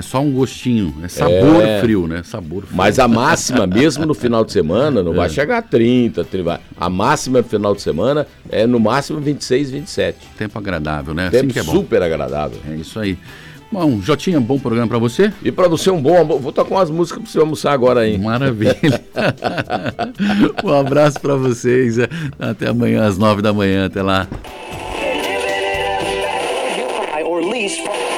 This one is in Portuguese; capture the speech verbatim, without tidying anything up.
só um gostinho, é sabor É. frio, né? Sabor frio. Mas a máxima, mesmo no final de semana, não vai chegar a trinta, trinta. A máxima no final de semana é no máximo vinte e seis, vinte e sete. Tempo agradável, né? Assim Tempo que é bom. super agradável. É isso aí. Bom, Jotinha, bom programa pra você? E pra você um bom almoço. Vou tocar umas músicas pra você almoçar agora aí. Maravilha. Um abraço pra vocês. Até amanhã às nove da manhã. Até lá. Or lease from